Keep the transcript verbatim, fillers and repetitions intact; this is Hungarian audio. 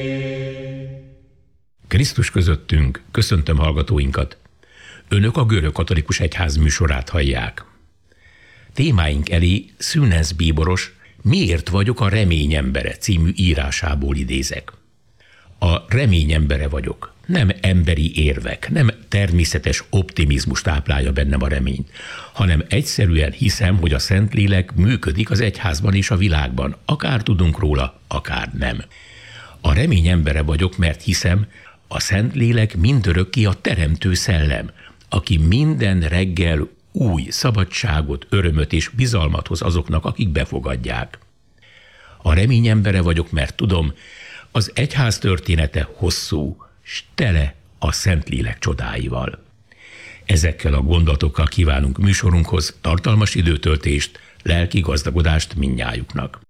Krisztus közöttünk, köszöntöm hallgatóinkat. Önök a Görög Katolikus Egyház műsorát hallják. Témáink elé Szűnensz bíboros Miért vagyok a remény embere című írásából idézek. A remény embere vagyok. Nem emberi érvek, nem természetes optimizmus táplálja bennem a reményt, hanem egyszerűen hiszem, hogy a Szentlélek működik az egyházban és a világban, akár tudunk róla, akár nem. A remény embere vagyok, mert hiszem, a Szentlélek mindörökké a teremtő szellem, aki minden reggel új szabadságot, örömöt és bizalmat hoz azoknak, akik befogadják. A remény embere vagyok, mert tudom, az egyház története hosszú, s tele a Szentlélek csodáival. Ezekkel a gondolatokkal kívánunk műsorunkhoz tartalmas időtöltést, lelki gazdagodást mindnyájuknak.